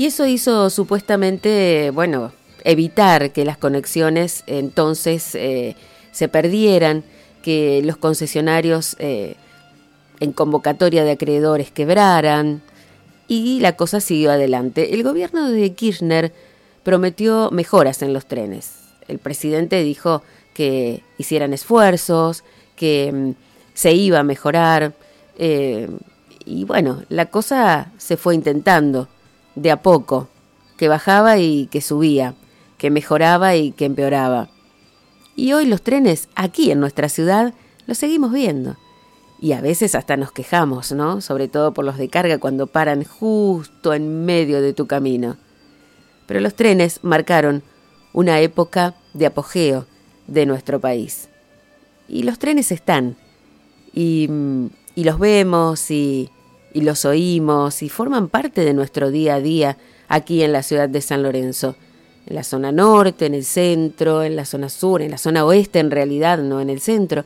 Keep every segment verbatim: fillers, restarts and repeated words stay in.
Y eso hizo supuestamente, bueno, evitar que las conexiones entonces eh, se perdieran, que los concesionarios eh, en convocatoria de acreedores quebraran, y la cosa siguió adelante. El gobierno de Kirchner prometió mejoras en los trenes. El presidente dijo que hicieran esfuerzos, que mm, se iba a mejorar, eh, y bueno, la cosa se fue intentando de a poco, que bajaba y que subía, que mejoraba y que empeoraba. Y hoy los trenes aquí en nuestra ciudad los seguimos viendo. Y a veces hasta nos quejamos, ¿no? Sobre todo por los de carga cuando paran justo en medio de tu camino. Pero los trenes marcaron una época de apogeo de nuestro país. Y los trenes están, y, y los vemos, y, y los oímos, y forman parte de nuestro día a día aquí en la ciudad de San Lorenzo. En la zona norte, en el centro, en la zona sur, en la zona oeste en realidad, no en el centro.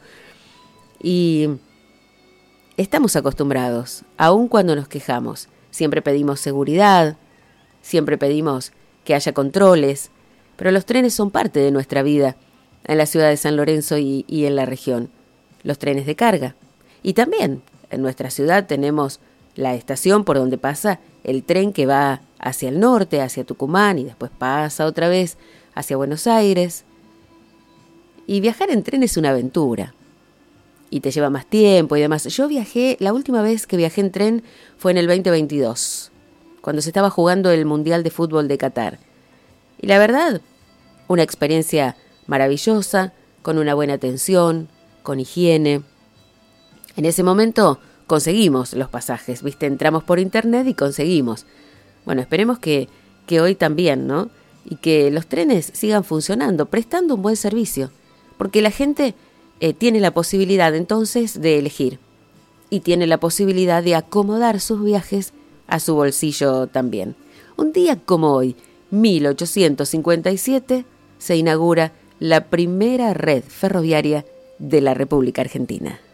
Y estamos acostumbrados, aun cuando nos quejamos. Siempre pedimos seguridad, siempre pedimos que haya controles, pero los trenes son parte de nuestra vida en la ciudad de San Lorenzo y, y en la región. Los trenes de carga. Y también en nuestra ciudad tenemos la estación por donde pasa el tren que va hacia el norte, hacia Tucumán, y después pasa otra vez hacia Buenos Aires. Y viajar en tren es una aventura. Y te lleva más tiempo y demás. Yo viajé, la última vez que viajé en tren fue en el veinte veintidós, cuando se estaba jugando el Mundial de Fútbol de Qatar. Y la verdad, una experiencia maravillosa, con una buena atención, con higiene. En ese momento conseguimos los pasajes, ¿viste? Entramos por internet y conseguimos. Bueno, esperemos que, que hoy también, ¿no? Y que los trenes sigan funcionando, prestando un buen servicio. Porque la gente eh, tiene la posibilidad entonces de elegir. Y tiene la posibilidad de acomodar sus viajes a su bolsillo también. Un día como hoy, mil ochocientos cincuenta y siete, se inaugura la primera red ferroviaria de la República Argentina.